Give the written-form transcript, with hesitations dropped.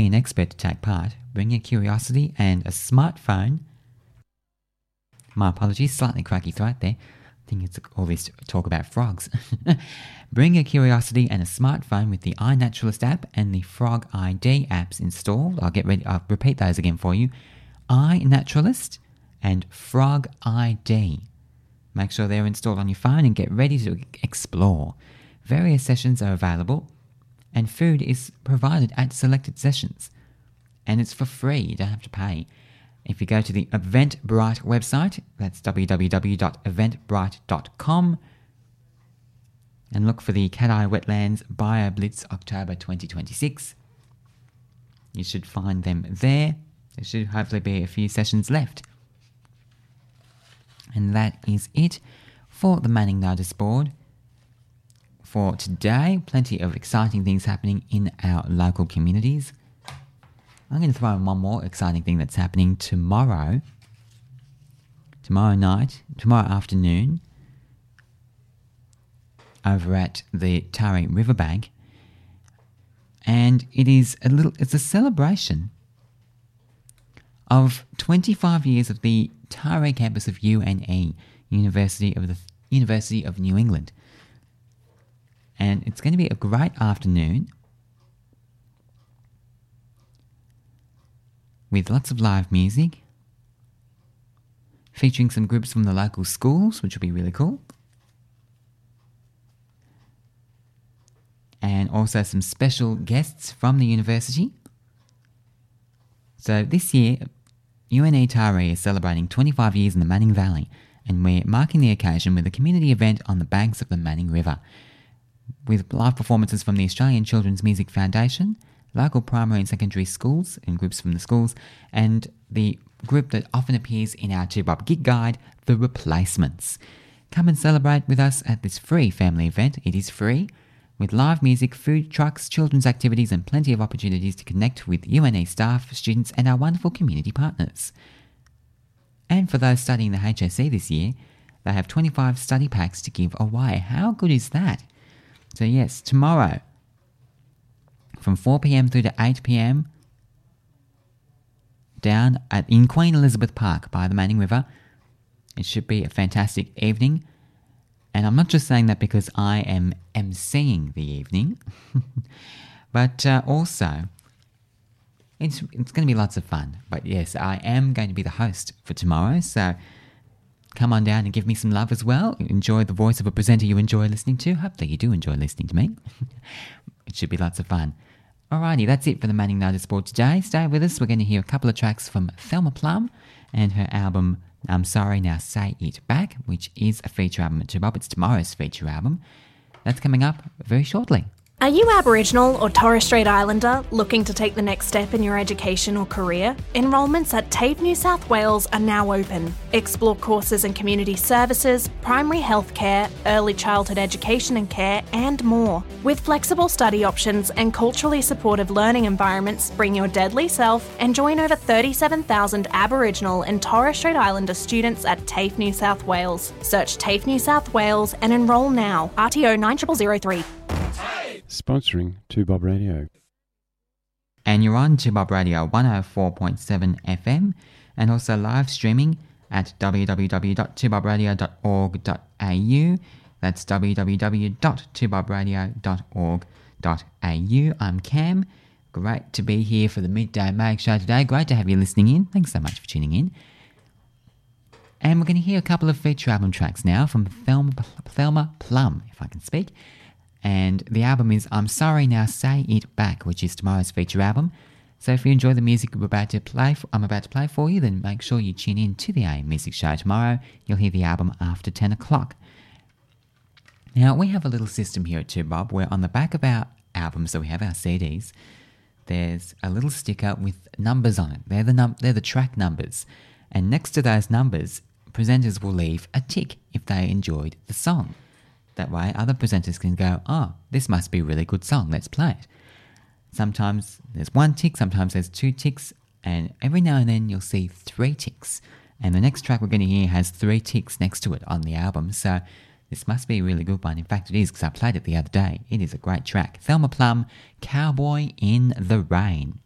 an expert to take part. Bring a curiosity and a smartphone. My apologies, slightly cracky throat there. I think it's all this talk about frogs. Bring a curiosity and a smartphone with the iNaturalist app and the Frog ID apps installed. I'll repeat those again for you. iNaturalist and Frog ID. Make sure they're installed on your phone and get ready to explore. Various sessions are available and food is provided at selected sessions. And it's for free, you don't have to pay. If you go to the Eventbrite website, that's www.eventbrite.com, and look for the Cat-Eye Wetlands BioBlitz October 2026. You should find them there. There should hopefully be a few sessions left. And that is it for the Manning Notice Board for today. Plenty of exciting things happening in our local communities. I'm going to throw in one more exciting thing that's happening tomorrow. Tomorrow afternoon, over at the Taree Riverbank. And it's a celebration of 25 years of the Taree campus of UNE, University of New England. And it's going to be a great afternoon with lots of live music, featuring some groups from the local schools, which will be really cool. And also some special guests from the university. So this year, UNE Taree is celebrating 25 years in the Manning Valley, and we're marking the occasion with a community event on the banks of the Manning River, with live performances from the Australian Children's Music Foundation, local primary and secondary schools and groups from the schools, and the group that often appears in our 2Bob Gig Guide, The Replacements. Come and celebrate with us at this free family event. It is free, with live music, food trucks, children's activities, and plenty of opportunities to connect with UNE staff, students, and our wonderful community partners. And for those studying the HSC this year, they have 25 study packs to give away. How good is that? So yes, tomorrow, from 4 p.m. through to 8 p.m, down in Queen Elizabeth Park by the Manning River. It should be a fantastic evening. And I'm not just saying that because I am emceeing the evening, but also it's going to be lots of fun. But yes, I am going to be the host for tomorrow, so come on down and give me some love as well. Enjoy the voice of a presenter you enjoy listening to. Hopefully you do enjoy listening to me. It should be lots of fun. Alrighty, that's it for the Manning Notice Board today. Stay with us. We're going to hear a couple of tracks from Thelma Plum and her album I'm Sorry Now Say It Back, which is a feature album at 2Bob. It's tomorrow's feature album. That's coming up very shortly. Are you Aboriginal or Torres Strait Islander looking to take the next step in your education or career? Enrolments at TAFE New South Wales are now open. Explore courses in community services, primary health care, early childhood education and care, and more. With flexible study options and culturally supportive learning environments, bring your deadly self and join over 37,000 Aboriginal and Torres Strait Islander students at TAFE New South Wales. Search TAFE New South Wales and enrol now. RTO 9003. Sponsoring 2Bob Radio. And you're on 2Bob Radio 104.7 FM and also live streaming at www.2bobradio.org.au. That's www.2bobradio.org.au. I'm Cam. Great to be here for the Midday Mag Show today. Great to have you listening in. Thanks so much for tuning in. And we're going to hear a couple of feature album tracks now from Thelma Plum, if I can speak. And the album is I'm Sorry Now Say It Back, which is tomorrow's feature album. So if you enjoy the music I'm about to play for you, then make sure you tune in to the AM Music Show tomorrow. You'll hear the album after 10 o'clock. Now, we have a little system here at 2Bob where on the back of our albums that we have, our CDs, there's a little sticker with numbers on it. They're the track numbers. And next to those numbers, presenters will leave a tick if they enjoyed the song. That way, other presenters can go, oh, this must be a really good song, let's play it. Sometimes there's one tick, sometimes there's two ticks, and every now and then you'll see 3 ticks. And the next track we're going to hear has 3 ticks next to it on the album, so this must be a really good one. In fact, it is, because I played it the other day. It is a great track. Thelma Plum, Cowboy in the Rain.